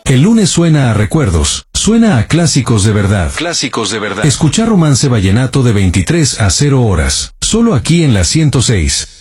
El lunes suena a recuerdos, suena a clásicos de verdad. Clásicos de verdad. Escuchar Romance Vallenato de 23 a 0 horas, solo aquí en la 106.